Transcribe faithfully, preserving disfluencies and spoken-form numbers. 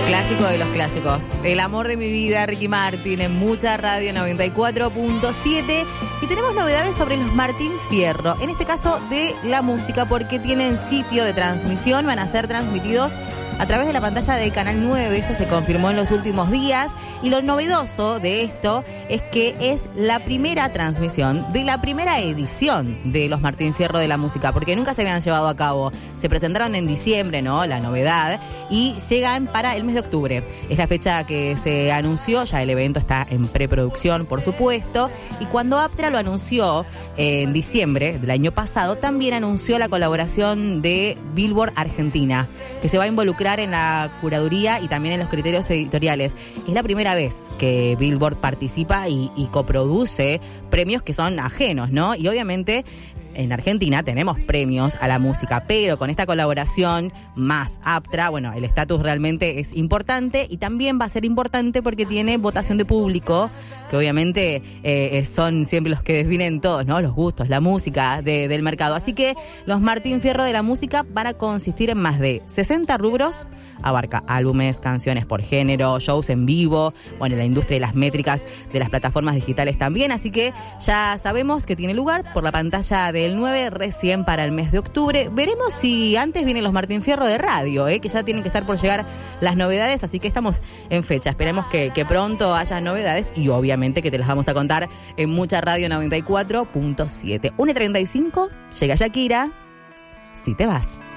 Clásico de los clásicos. El amor de mi vida, Ricky Martin, en Mucha Radio noventa y cuatro punto siete. Y tenemos novedades sobre los Martín Fierro. En este caso de la música, porque tienen sitio de transmisión. Van a ser transmitidos a través de la pantalla de Canal nueve. Esto se confirmó en los últimos días. Y lo novedoso de esto es que es la primera transmisión de la primera edición de los Martín Fierro de la música, porque nunca se habían llevado a cabo. Se presentaron en diciembre, ¿no? La novedad. Y llegan para el mes de octubre. Es la fecha que se anunció. Ya el evento está en preproducción, por supuesto. Y cuando Aptra lo anunció eh, en diciembre del año pasado, también anunció la colaboración de Billboard Argentina, que se va a involucrar en la curaduría y también en los criterios editoriales. Es la primera vez que Billboard participa y, y coproduce premios que son ajenos, ¿no? Y obviamente en Argentina tenemos premios a la música, pero con esta colaboración más Aptra, bueno, el estatus realmente es importante y también va a ser importante porque tiene votación de público, que obviamente eh, son siempre los que definen todos, ¿no? Los gustos, la música de, del mercado. Así que los Martín Fierro de la música van a consistir en más de sesenta rubros. Abarca álbumes, canciones por género, shows en vivo, bueno, la industria y las métricas de las plataformas digitales también. Así que ya sabemos que tiene lugar por la pantalla del nueve recién para el mes de octubre. Veremos si antes vienen los Martín Fierro de radio, ¿eh? Que ya tienen que estar por llegar las novedades. Así que estamos en fecha. Esperemos que, que pronto haya novedades y obviamente que te las vamos a contar en Mucha Radio noventa y cuatro punto siete. una y treinta y cinco, llega Shakira, Si te vas.